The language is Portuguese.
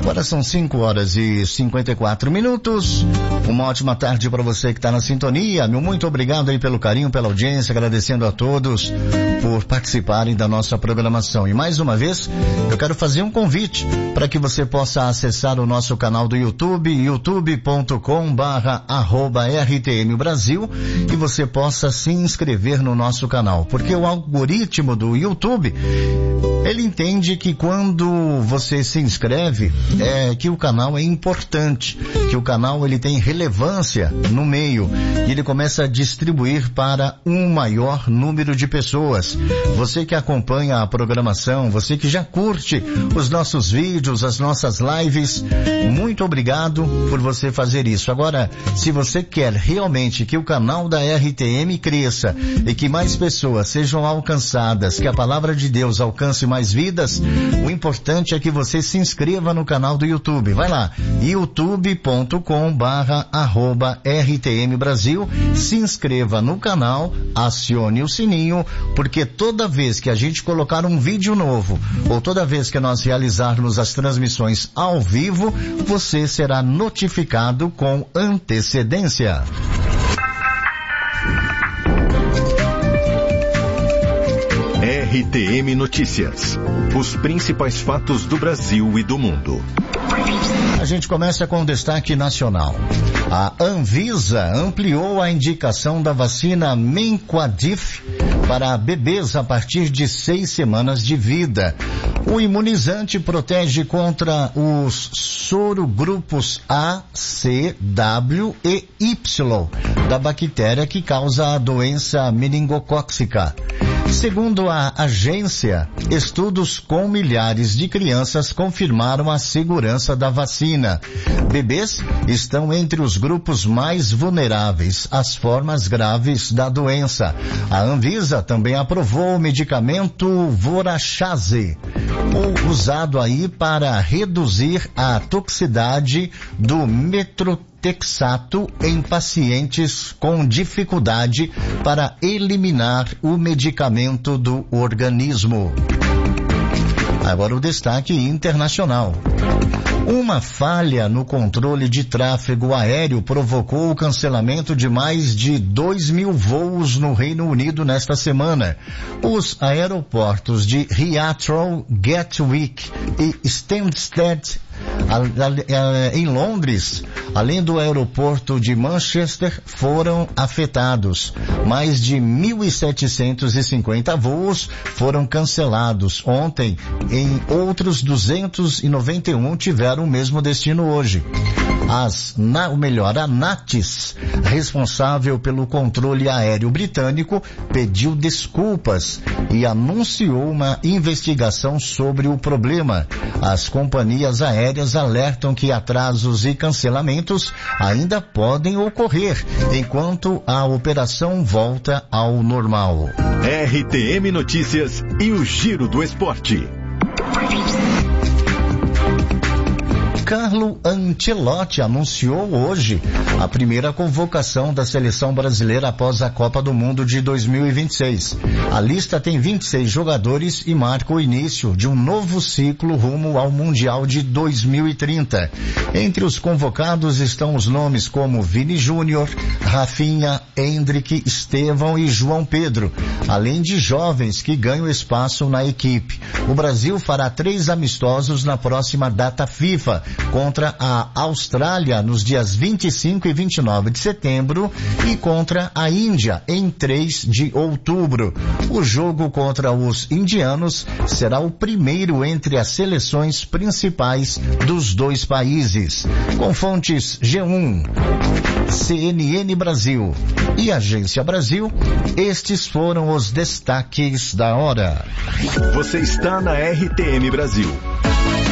Agora são 5h54. Uma ótima tarde para você que está na sintonia. Meu muito obrigado aí pelo carinho, pela audiência, agradecendo a todos por participarem da nossa programação. E mais uma vez, eu quero fazer um convite para que você possa acessar o nosso canal do YouTube, youtube.com/RTM Brasil, e você possa se inscrever no nosso canal, porque o algoritmo do YouTube, ele entende que quando você se inscreve, que o canal é importante, que o canal ele tem relevância no meio, e ele começa a distribuir para um maior número de pessoas. Você que acompanha a programação, você que já curte os nossos vídeos, as nossas lives, muito obrigado por você fazer isso. Agora, se você quer realmente que o canal da RTM cresça e que mais pessoas sejam alcançadas, que a palavra de Deus alcance mais vidas, o importante é que você se inscreva no canal do YouTube. Vai lá, youtube.com/RTM Brasil, se inscreva no canal, acione o sininho, porque toda vez que a gente colocar um vídeo novo, ou toda vez que nós realizarmos as transmissões ao vivo, você será notificado com antecedência. RTM Notícias. Os principais fatos do Brasil e do mundo. A gente começa com o destaque nacional. A Anvisa ampliou a indicação da vacina Menquadif para bebês a partir de 6 semanas de vida. O imunizante protege contra os sorogrupos A, C, W e Y da bactéria que causa a doença meningocócica. Segundo a agência, estudos com milhares de crianças confirmaram a segurança da vacina. Bebês estão entre os grupos mais vulneráveis às formas graves da doença. A Anvisa também aprovou o medicamento Vorachase, usado aí para reduzir a toxicidade do metrotexato em pacientes com dificuldade para eliminar o medicamento do organismo. Agora o destaque internacional. Uma falha no controle de tráfego aéreo provocou o cancelamento de mais de 2.000 voos no Reino Unido nesta semana. Os aeroportos de Heathrow, Gatwick e Stansted, em Londres, além do aeroporto de Manchester, foram afetados. Mais de 1.750 voos foram cancelados ontem, em outros 291 tiveram o mesmo destino hoje. A NATS, responsável pelo controle aéreo britânico, pediu desculpas e anunciou uma investigação sobre o problema. As companhias aéreas alertam que atrasos e cancelamentos ainda podem ocorrer enquanto a operação volta ao normal. RTM Notícias e o Giro do Esporte. Carlo Ancelotti anunciou hoje a primeira convocação da seleção brasileira após a Copa do Mundo de 2026. A lista tem 26 jogadores e marca o início de um novo ciclo rumo ao Mundial de 2030. Entre os convocados estão os nomes como Vini Júnior, Rafinha, Endrick, Estevão e João Pedro, além de jovens que ganham espaço na equipe. O Brasil fará 3 amistosos na próxima data FIFA, contra a Austrália nos dias 25 e 29 de setembro e contra a Índia em 3 de outubro. O jogo contra os indianos será o primeiro entre as seleções principais dos dois países. Com fontes G1, CNN Brasil e Agência Brasil, estes foram os destaques da hora. Você está na RTM Brasil.